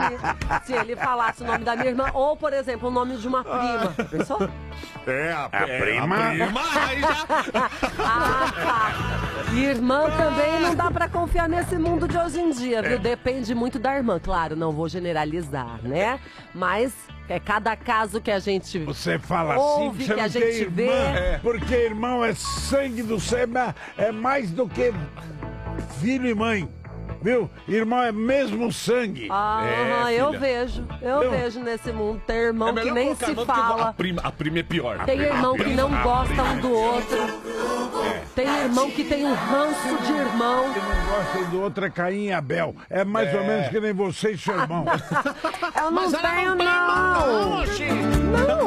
se ele falasse o nome da minha irmã, ou, por exemplo, o nome de uma prima. Pensou? A prima. Aí já... Tá. Irmã também não dá pra confiar nesse mundo de hoje em dia, viu? Depende muito da irmã. Claro, não vou generalizar, né? Mas é cada caso que a gente Você fala ouve, assim, você que a não tem gente irmã, vê. porque irmão é sangue do céu, é mais do que filho e mãe. Viu? Irmão é mesmo sangue. Eu vejo nesse mundo. Tem irmão que nem se fala. A prima é pior. Tem irmão que não gosta um do outro. Tem irmão que tem um ranço de irmão. Que não gosta do outro é Caim e Abel. É mais ou menos que nem você e seu irmão. Eu não tenho, não. Não,